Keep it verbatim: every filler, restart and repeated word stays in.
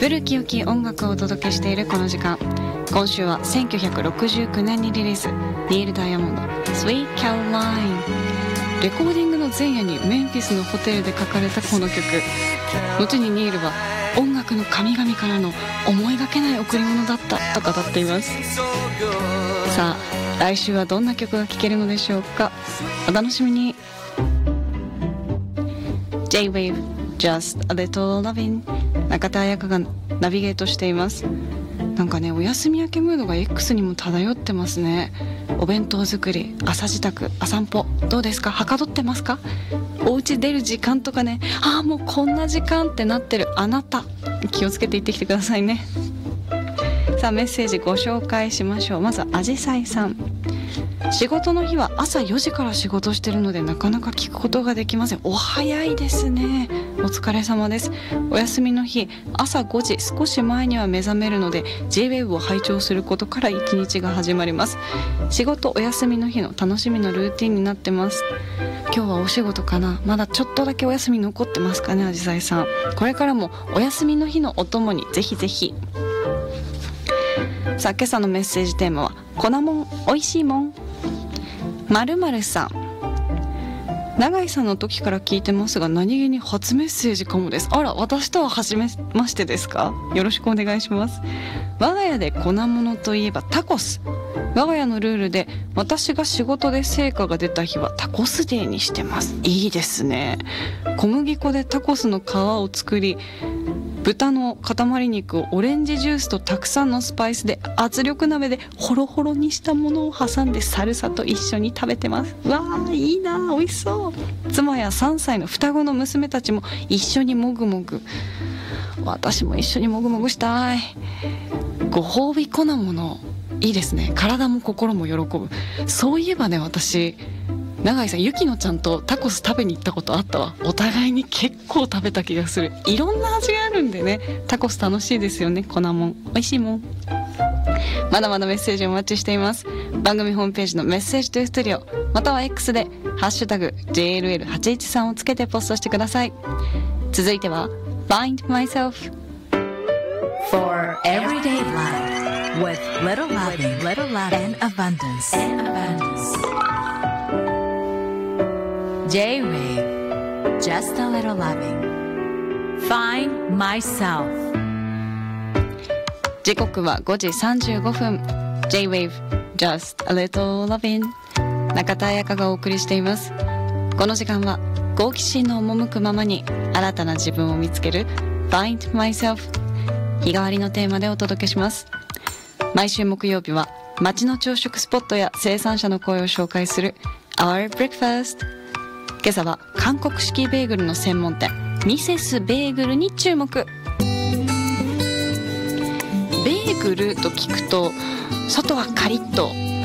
古き良き音楽をお届けしているこの時間、今週はせんきゅうひゃくろくじゅうきゅうねんにリリース、ニール・ダイヤモンド Sweet Caroline。 レコーディングの前夜にメンフィスのホテルで書かれたこの曲、後にニールは音楽の神々からの思いがけない贈り物だったと語っています。さあ来週はどんな曲が聴けるのでしょうか。お楽しみに。 J-Wave Just a Little Lovin'、 中田彩香がナビゲートしています。なんかね、お休み明けムードが X にも漂ってますね。お弁当作り、朝支度、朝散歩、どうですか？はかどってますか？お家出る時間とかね、ああもうこんな時間ってなってるあなた、気をつけていってきてくださいね。さあメッセージご紹介しましょう。まずはあじさいさん。仕事の日は朝よじから仕事してるのでなかなか聞くことができません。お早いですね。お疲れ様です。お休みの日、朝ごじ少し前には目覚めるので J-Wave を拝聴することから一日が始まります。仕事お休みの日の楽しみのルーティンになってます。今日はお仕事かな、まだちょっとだけお休み残ってますかね。あじさいさん、これからもお休みの日のお供にぜひぜひ。さあ今朝のメッセージテーマは粉もんおいしいもん。〇〇さん、永井さんの時から聞いてますが何気に初メッセージかもです。あら、私とは初めましてですか？よろしくお願いします。我が家で粉物といえばタコス。我が家のルールで私が仕事で成果が出た日はタコスデーにしてます。いいですね。小麦粉でタコスの皮を作り、豚の塊肉をオレンジジュースとたくさんのスパイスで圧力鍋でホロホロにしたものを挟んでサルサと一緒に食べてます。わー、いいな、美味しそう。妻やさんさいの双子の娘たちも一緒にもぐもぐ。私も一緒にもぐもぐしたい。ご褒美粉物いいですね。体も心も喜ぶ。そういえばね、私永井さん、ゆきのちゃんとタコス食べに行ったことあったわ。お互いに結構食べた気がする。いろんな味があるんでね、タコス楽しいですよね。粉もんおいしいもん。まだまだメッセージお待ちしています。番組ホームページのメッセージトゥーストゥディオまたは X でハッシュタグ ジェイエルエルはちいちさん をつけてポストしてください。続いては Find Myself For everyday life with little loving, little loving and abundance, and abundance.J-Wave Just a Little Loving Find Myself。 時刻はごじさんじゅうごふん。 J-Wave Just a Little Loving、 中田彩香がお送りしています。この時間は好奇心の赴くままに新たな自分を見つける Find Myself、 日替わりのテーマでお届けします。毎週木曜日は街の朝食スポットや生産者の声を紹介する Our Breakfast。今朝は韓国式ベーグルの専門店ミセスベーグルに注目。ベーグルと聞くと外はカリッと